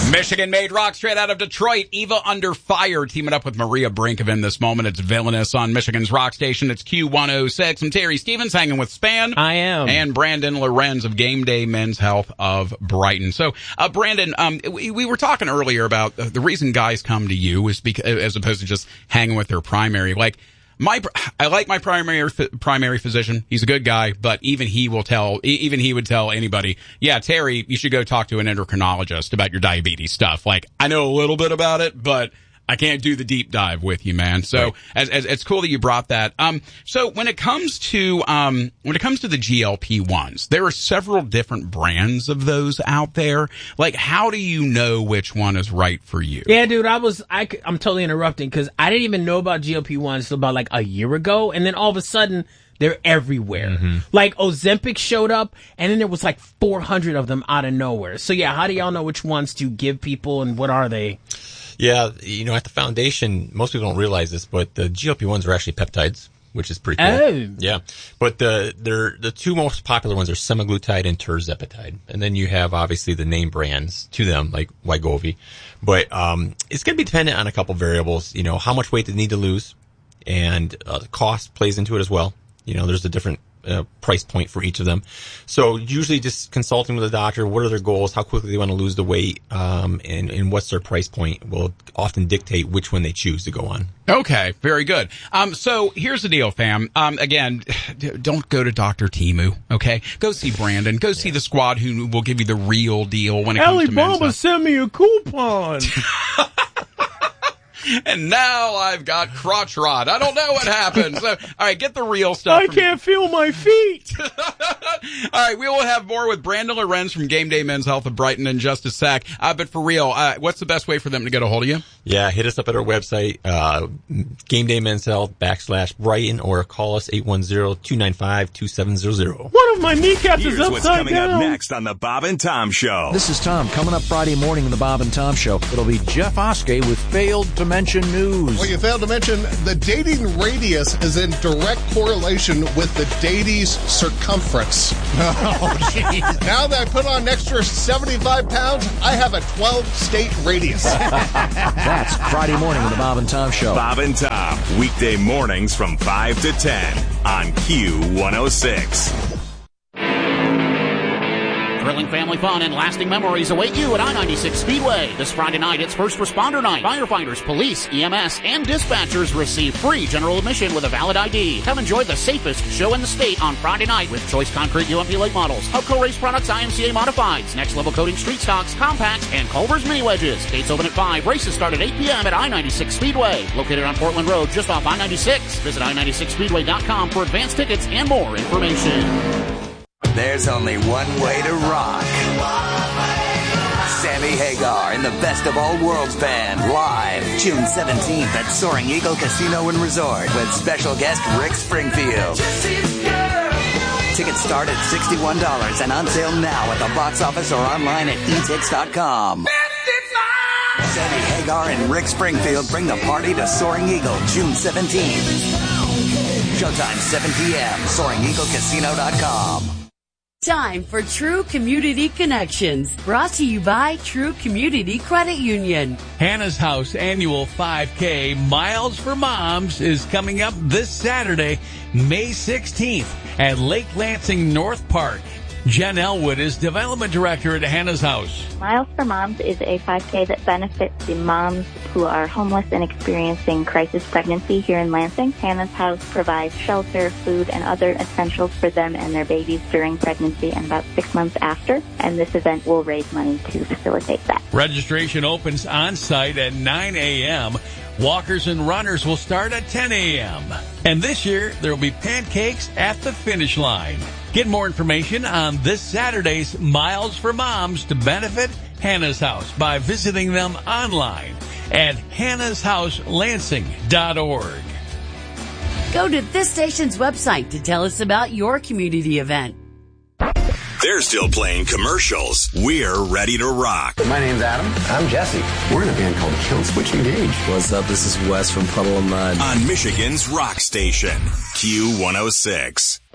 Michigan-made rock straight out of Detroit. Eva Under Fire teaming up with Maria Brinkoven this moment. It's Villainous on Michigan's rock station. It's Q106. I'm Terry Stevens hanging with Span. I am. And Brandon Lorenz of Game Day Men's Health of Brighton. So, Brandon, we were talking earlier about the reason guys come to you is because, as opposed to just hanging with their primary. I like my primary physician. He's a good guy, but even he would tell anybody, yeah, Terry, you should go talk to an endocrinologist about your diabetes stuff. Like, I know a little bit about it, but I can't do the deep dive with you, man. So, right. as it's cool that you brought that. So when it comes to the GLP-1s, there are several different brands of those out there. Like, how do you know which one is right for you? Yeah, dude, I'm totally interrupting because I didn't even know about GLP-1s until about like a year ago. And then all of a sudden, they're everywhere. Mm-hmm. Like, Ozempic showed up, and then there was like 400 of them out of nowhere. So, yeah, how do y'all know which ones to give people, and what are they? Yeah, at the foundation, most people don't realize this, but the GLP-1s are actually peptides, which is pretty cool. Oh. Yeah. But the two most popular ones are semaglutide and tirzepatide. And then you have, obviously, the name brands to them, like Wegovy. But it's going to be dependent on a couple variables. How much weight they need to lose, and the cost plays into it as well. There's a different price point for each of them. So usually just consulting with a doctor, what are their goals, how quickly they want to lose the weight, and what's their price point will often dictate which one they choose to go on. Okay, very good. So here's the deal, fam. Again, don't go to Dr. Timu, okay? Go see Brandon. Go see the squad who will give you the real deal when it comes to men's Alibaba sent me a coupon. And now I've got crotch rot. I don't know what happened. So, all right, get the real stuff. I can't feel my feet. All right, we will have more with Brandon Lorenz from Game Day Men's Health of Brighton in just a sec. But for real, what's the best way for them to get a hold of you? Yeah, hit us up at our website, Game Day Men's Health /Brighton, or call us 810-295-2700. One of my kneecaps is upside down. Here's what's coming up next on the Bob and Tom Show. This is Tom. Coming up Friday morning in the Bob and Tom Show, it'll be Jeff Oskey with Failed to Mention News. Well, you failed to mention the dating radius is in direct correlation with the datie's circumference. Oh, jeez. Now that I put on an extra 75 pounds, I have a 12-state radius. That's Friday morning in the Bob and Tom Show. Bob and Tom, weekday mornings from 5 to 10 on Q106. Thrilling family fun and lasting memories await you at I-96 Speedway. This Friday night, it's First Responder Night. Firefighters, police, EMS, and dispatchers receive free general admission with a valid ID. Come enjoy the safest show in the state on Friday night with Choice Concrete UMP late models, Hubco Race Products IMCA Modifieds, Next Level Coating Street Stocks, Compacts, and Culver's Mini Wedges. Gates open at 5. Races start at 8 p.m. at I-96 Speedway. Located on Portland Road, just off I-96. Visit I96Speedway.com for advanced tickets and more information. There's only one way to rock. Sammy Hagar and the Best of All Worlds Band live June 17th at Soaring Eagle Casino and Resort with special guest Rick Springfield. Tickets start at $61 and on sale now at the box office or online at etix.com. Sammy Hagar and Rick Springfield bring the party to Soaring Eagle June 17th. Showtime 7 p.m. SoaringEagleCasino.com. Time for True Community Connections, brought to you by True Community Credit Union. Hannah's House annual 5K Miles for Moms is coming up this Saturday, May 16th at Lake Lansing North Park. Jen Elwood is Development Director at Hannah's House. Miles for Moms is a 5K that benefits the moms who are homeless and experiencing crisis pregnancy here in Lansing. Hannah's House provides shelter, food, and other essentials for them and their babies during pregnancy and about 6 months after. And this event will raise money to facilitate that. Registration opens on site at 9 a.m. Walkers and runners will start at 10 a.m. And this year, there will be pancakes at the finish line. Get more information on this Saturday's Miles for Moms to benefit Hannah's House by visiting them online at hannahshouselansing.org. Go to this station's website to tell us about your community event. They're still playing commercials. We're ready to rock. My name's Adam. I'm Jesse. We're in a band called Kill Switch Engage. What's up? This is Wes from Puddle of Mud. On Michigan's rock station, Q106.